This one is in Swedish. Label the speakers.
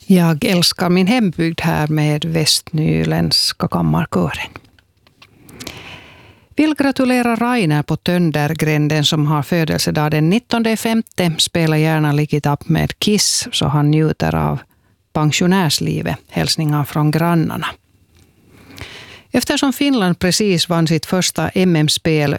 Speaker 1: Jag älskar min hembygd här med Västnyländska kammarkören. Vill gratulera Rainer på Töndergränden som har födelsedag den 19.5. Spela gärna Lick It Up med Kiss så han njuter av pensionärslivet. Hälsningar från grannarna. Eftersom Finland precis vann sitt första MM-spel